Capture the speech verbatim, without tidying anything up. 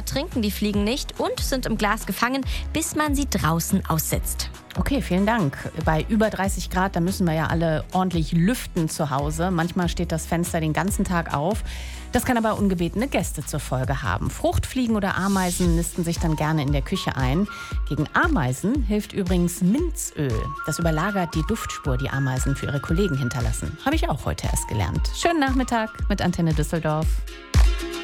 ertrinken die Fliegen nicht und sind im Glas gefangen, bis man sie draußen aussetzt. Okay, vielen Dank. Bei über dreißig Grad, da müssen wir ja alle ordentlich lüften zu Hause. Manchmal steht das Fenster den ganzen Tag auf. Das kann aber ungebetene Gäste zur Folge haben. Fruchtfliegen oder Ameisen nisten sich dann gerne in der Küche ein. Gegen Ameisen hilft übrigens Minzöl. Das überlagert die Duftspur, die Ameisen für ihre Kollegen hinterlassen. Habe ich auch heute erst gelernt. Schönen Nachmittag mit Antenne Düsseldorf.